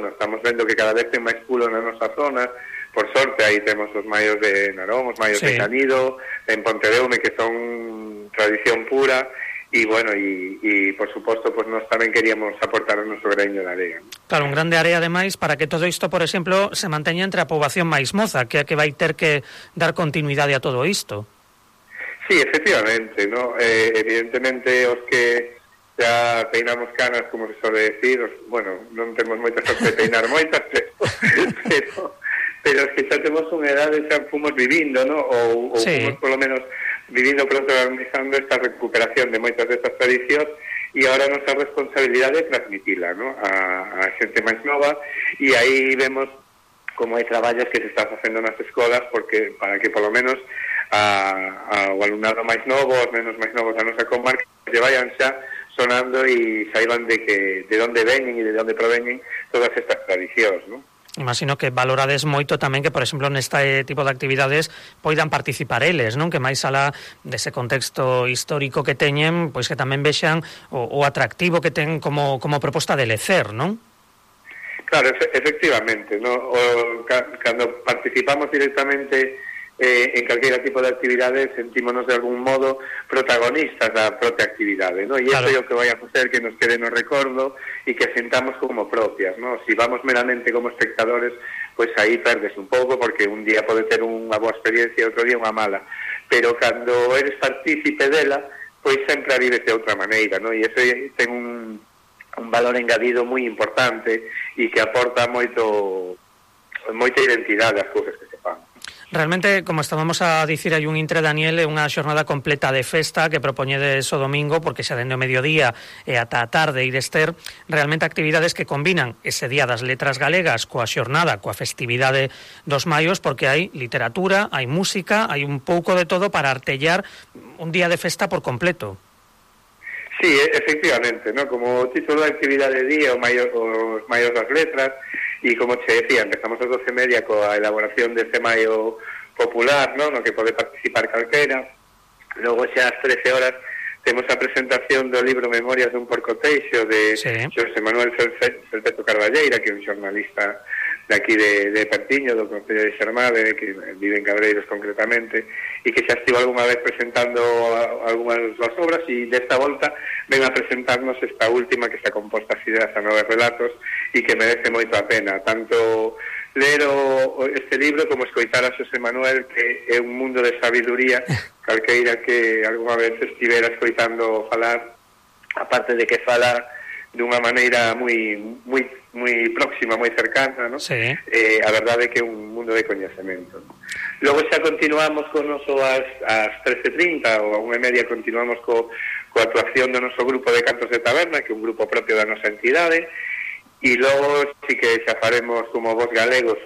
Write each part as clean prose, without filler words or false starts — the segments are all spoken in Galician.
bueno, estamos vendo que cada vez ten máis pulo na nosa zona. Por sorte, aí temos os maios de Narón, os maios de Canido, en Pontedeume, que son tradición pura, e, bueno, e por suposto, pues nós tamén queríamos aportar o noso greño de area. Claro, un grande área, ademais, para que todo isto, por exemplo, se manteña entre a poboación máis moza, que é a que vai ter que dar continuidade a todo isto. Sí, efectivamente, ¿no? Evidentemente, os que xa peinamos canas, como se suele decir, bueno, non temos moita sorte de peinar moitas, pero os que xa temos unha edade xa fomos vivindo, ¿no? Ou sí, fomos polo menos vivindo protagonizando esta recuperación de moitas destas tradicións, e agora a nosa responsabilidade é transmitila, ¿no? A xente máis nova, e aí vemos como hai traballos que se están facendo nas escolas porque para que polo menos o alumnado máis novo, os menos máis novos da nosa comarca, que vayan xa sonando e saiban de onde veñen e de onde proveñen todas estas tradicións, ¿no? Imagino que valorades moito tamén que, por exemplo, neste tipo de actividades poidan participar eles, non? Que máis alá dese contexto histórico que teñen, pois que tamén vexan o atractivo que ten como proposta de lecer, non? Claro, efectivamente, ¿no? Cando participamos directamente en calquera tipo de actividade, sentímonos de algún modo protagonistas da propia actividade, ¿no? E claro, iso é o que vai a facer que nos quede no recordo e que sentamos como propias, ¿no? Si vamos meramente como espectadores, pois aí perdes un pouco, porque un día pode ter unha boa experiencia e outro día unha mala, pero cando eres partícipe dela, pois sempre a vives de outra maneira, ¿no? E iso ten un valor engadido moi importante e que aporta moita identidade ás cousas que se fan. Realmente, como estábamos a dicir, hai un intre, Daniel, é unha xornada completa de festa que propoñedes o domingo, porque xa dende o mediodía e ata a tarde ides ter realmente actividades que combinan ese día das letras galegas coa xornada, coa festividade dos maios, porque hai literatura, hai música, hai un pouco de todo para artellar un día de festa por completo. Sí, efectivamente, ¿no? Como o título da actividade de día, os maios das letras, e como che decía, empezamos as 12:30 coa elaboración deste maio popular, ¿no? No que pode participar calquera. Logo xa ás 13 horas temos a presentación do libro Memorias dun Porcoteixo de Xosé Manuel Felpeto Carballeira, que é un xornalista de aquí de Pertiño, do Concello de Xermade, que vive en Cabreiros concretamente, e que xa estivo algunha vez presentando algunhas das obras, e desta volta ven a presentarnos esta última, que está composta así de 19 relatos, e que merece moito a pena, tanto ler este libro como escoitar a Xosé Manuel, que é un mundo de sabiduría, calqueira que algunha vez estivera escoitando falar, aparte de que fala dunha maneira moi próxima, moi cercana, ¿no? Sí. A verdade é que é un mundo de coñecemento, ¿no? Logo xa continuamos con noso ás 13:30 ou a 1:30 continuamos coa actuación do noso grupo de cantos de taberna, que é un grupo propio da nosa entidade, e logo sí que xa faremos como Voz Galegos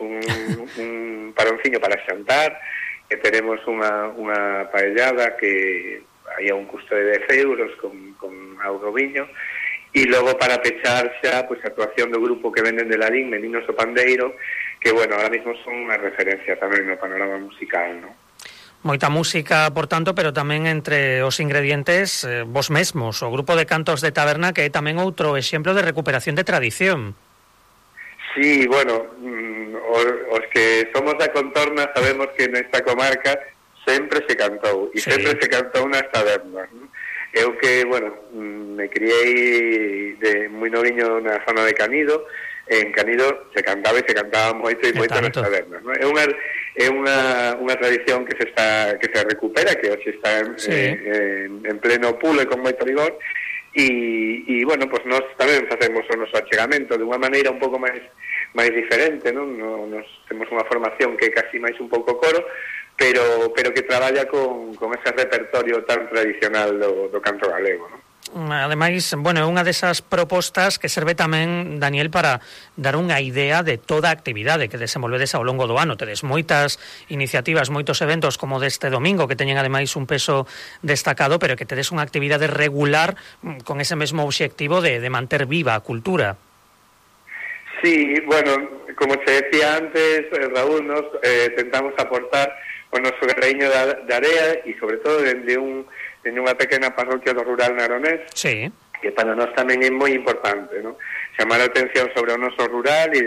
un paronciño para xantar, que teremos unha paellada que hai un custo de 10 euros con auga viño. E logo para pechar xa, pois, a actuación do grupo que venden de Lalín, Meninos o Pandeiro, que, bueno, ahora mismo son unha referencia tamén no panorama musical, ¿no? Moita música, por tanto, pero tamén entre os ingredientes vos mesmos, o grupo de cantos de taberna, que é tamén outro exemplo de recuperación de tradición. Sí, bueno, os que somos da contorna sabemos que nesta comarca sempre se cantou, e sempre se cantou nas tabernas, ¿no? Eu que, bueno, me criei de moi noviño na zona de Canido. En Canido se cantaba moito e moito nas tabernas, ¿no? É unha tradición que se recupera, que hoxe está en pleno pulo e con moito rigor, e bueno, pues nós tamén facemos o noso achegamento de unha maneira un pouco máis diferente, non? Nos temos unha formación que é casi máis un pouco coro, pero que traballa con ese repertorio tan tradicional do canto galego, non? Ademais, bueno, é unha desas propostas que serve tamén, Daniel, para dar unha idea de toda a actividade que desenvolvedes ao longo do ano. Tedes moitas iniciativas, moitos eventos como deste domingo, que teñen ademais un peso destacado, pero que tedes unha actividade regular con ese mesmo obxectivo de manter viva a cultura. Sí, bueno, como te decía antes, Raúl, nos tentamos aportar o noso greño de area e sobre todo dende unha pequena parroquia do rural naronés, sí, que para nós tamén é moi importante, ¿no? Chamar a atención sobre o noso rural e